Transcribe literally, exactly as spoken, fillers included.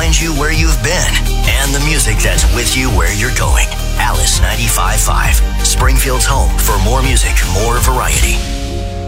find you where you've been, and the music that's with you where you're going. Alice ninety-five point five, Springfield's home for more music, more variety.